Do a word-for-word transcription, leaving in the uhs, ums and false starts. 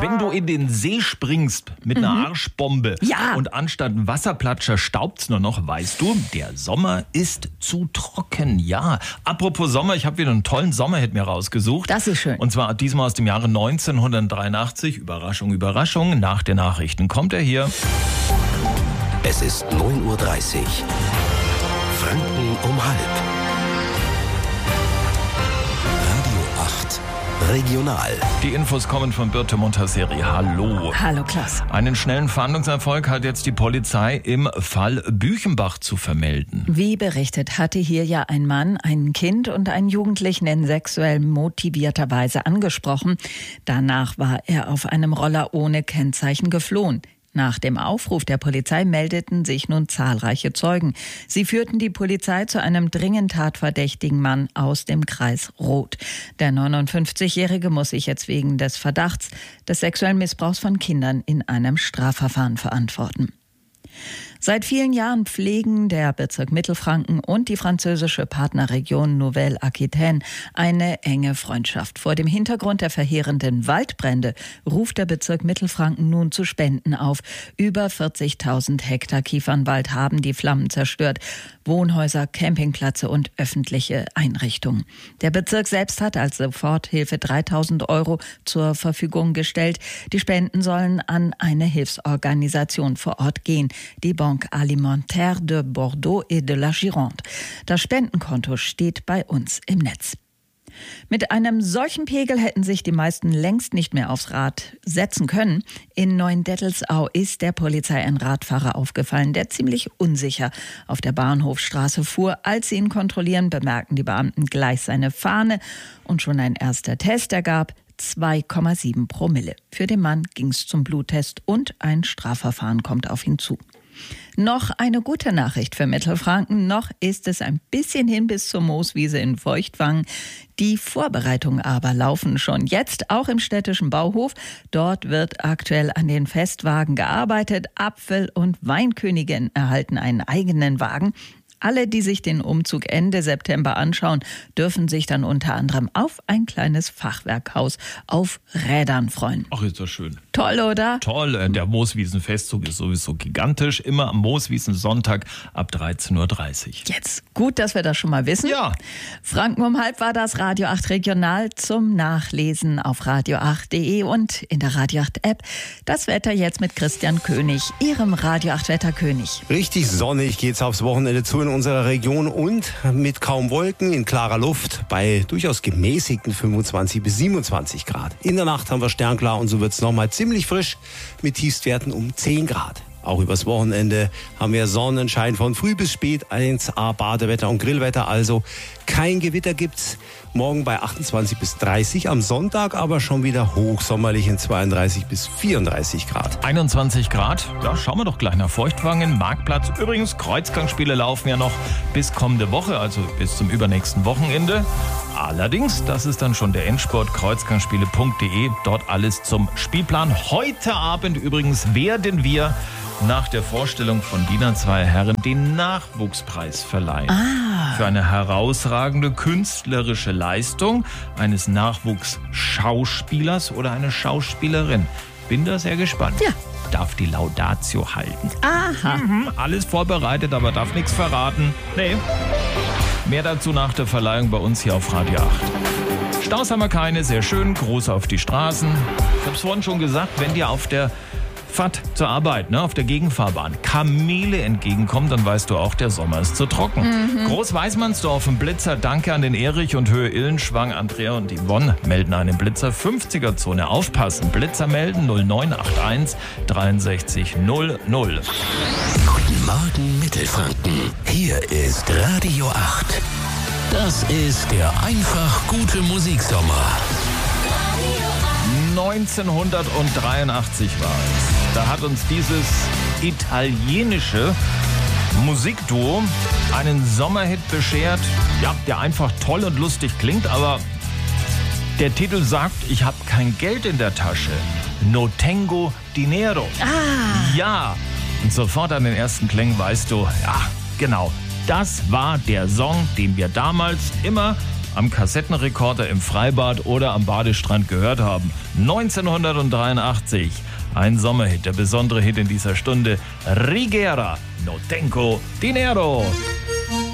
Wenn du in den See springst mit einer Mhm. Arschbombe Ja. und anstatt ein Wasserplatscher staubt's nur noch, weißt du, der Sommer ist zu trocken. Ja, apropos Sommer, ich habe wieder einen tollen Sommerhit mir rausgesucht. Das ist schön. Und zwar diesmal aus dem Jahre neunzehnhundertdreiundachtzig. Überraschung, Überraschung. Nach den Nachrichten kommt er hier. Es ist neun Uhr dreißig. Franken um halb. Radio acht Regional. Die Infos kommen von Birte Montasseri. Hallo. Hallo Klaas. Einen schnellen Fahndungserfolg hat jetzt die Polizei im Fall Büchenbach zu vermelden. Wie berichtet, hatte hier ja ein Mann ein Kind und einen Jugendlichen in sexuell motivierter Weise angesprochen. Danach war er auf einem Roller ohne Kennzeichen geflohen. Nach dem Aufruf der Polizei meldeten sich nun zahlreiche Zeugen. Sie führten die Polizei zu einem dringend tatverdächtigen Mann aus dem Kreis Roth. Der neunundfünfzigjährige muss sich jetzt wegen des Verdachts des sexuellen Missbrauchs von Kindern in einem Strafverfahren verantworten. Seit vielen Jahren pflegen der Bezirk Mittelfranken und die französische Partnerregion Nouvelle-Aquitaine eine enge Freundschaft. Vor dem Hintergrund der verheerenden Waldbrände ruft der Bezirk Mittelfranken nun zu Spenden auf. Über vierzigtausend Hektar Kiefernwald haben die Flammen zerstört. Wohnhäuser, Campingplätze und öffentliche Einrichtungen. Der Bezirk selbst hat als Soforthilfe dreitausend Euro zur Verfügung gestellt. Die Spenden sollen an eine Hilfsorganisation vor Ort gehen, die Banque Alimentaire de Bordeaux et de la Gironde. Das Spendenkonto steht bei uns im Netz. Mit einem solchen Pegel hätten sich die meisten längst nicht mehr aufs Rad setzen können. In Neuendettelsau ist der Polizei ein Radfahrer aufgefallen, der ziemlich unsicher auf der Bahnhofstraße fuhr. Als sie ihn kontrollieren, bemerkten die Beamten gleich seine Fahne und schon ein erster Test ergab zwei Komma sieben Promille. Für den Mann ging es zum Bluttest und ein Strafverfahren kommt auf ihn zu. Noch eine gute Nachricht für Mittelfranken. Noch ist es ein bisschen hin bis zur Mooswiese in Feuchtwangen. Die Vorbereitungen aber laufen schon jetzt, auch im städtischen Bauhof. Dort wird aktuell an den Festwagen gearbeitet. Apfel- und Weinkönigin erhalten einen eigenen Wagen. Alle, die sich den Umzug Ende September anschauen, dürfen sich dann unter anderem auf ein kleines Fachwerkhaus auf Rädern freuen. Ach, ist das schön. Toll, oder? Toll, der Mooswiesenfestzug ist sowieso gigantisch. Immer am Mooswiesensonntag ab dreizehn Uhr dreißig. Jetzt gut, dass wir das schon mal wissen. Ja. Franken um halb war das Radio acht Regional zum Nachlesen auf radio acht punkt de und in der Radio acht App. Das Wetter jetzt mit Christian König, Ihrem Radio acht Wetterkönig. Richtig sonnig geht's aufs Wochenende zu in unserer Region und mit kaum Wolken in klarer Luft bei durchaus gemäßigten fünfundzwanzig bis siebenundzwanzig Grad. In der Nacht haben wir sternklar und so wird's nochmal ziemlich frisch mit Tiefstwerten um zehn Grad. Auch übers Wochenende haben wir Sonnenschein von früh bis spät, eins A Badewetter und Grillwetter, also kein Gewitter gibt's. Morgen bei achtundzwanzig bis dreißig, am Sonntag aber schon wieder hochsommerlich in zweiunddreißig bis vierunddreißig Grad. einundzwanzig Grad, da schauen wir doch gleich nach Feuchtwangen, Marktplatz. Übrigens, Kreuzgangsspiele laufen ja noch bis kommende Woche, also bis zum übernächsten Wochenende. Allerdings, das ist dann schon der Endspurt, kreuzgangsspiele punkt de, dort alles zum Spielplan. Heute Abend übrigens werden wir nach der Vorstellung von D I N A zwei Herren den Nachwuchspreis verleihen. Ah. Für eine herausragende künstlerische Leistung eines Nachwuchsschauspielers oder einer Schauspielerin. Bin da sehr gespannt. Ja. Darf die Laudatio halten. Aha. Mhm, alles vorbereitet, aber darf nichts verraten. Nee. Mehr dazu nach der Verleihung bei uns hier auf Radio acht. Staus haben wir keine, sehr schön. Gruß auf die Straßen. Ich habe es vorhin schon gesagt, wenn dir auf der Fahrt zur Arbeit, ne, auf der Gegenfahrbahn Kamele entgegenkommen, dann weißt du auch, der Sommer ist zu trocken. Mhm. Groß-Weißmannsdorf, ein Blitzer, danke an den Erich und Höhe Illenschwang, Andrea und Yvonne melden einen Blitzer, fünfziger-Zone, aufpassen, Blitzer melden null neun acht eins dreiundsechzig null null. Guten Morgen Mittelfranken, hier ist Radio acht. Das ist der einfach gute Musiksommer. neunzehnhundertdreiundachtzig war es. Da hat uns dieses italienische Musikduo einen Sommerhit beschert, ja, der einfach toll und lustig klingt, aber der Titel sagt, ich habe kein Geld in der Tasche. No tengo dinero. Ah. Ja, und sofort an den ersten Klängen weißt du, ja, genau, das war der Song, den wir damals immer am Kassettenrekorder im Freibad oder am Badestrand gehört haben. neunzehnhundertdreiundachtzig. Ein Sommerhit, der besondere Hit in dieser Stunde. Rigera, No Tengo Dinero.